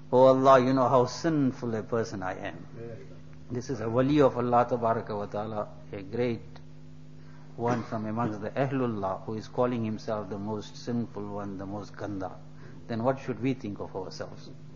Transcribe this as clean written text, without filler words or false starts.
Oh Allah, you know how sinful a person I am. This is a wali of Allah Tabaraka wa Ta'ala, a great one from amongst the Ahlullah, who is calling himself the most sinful one, the most ganda. Then what should we think of ourselves?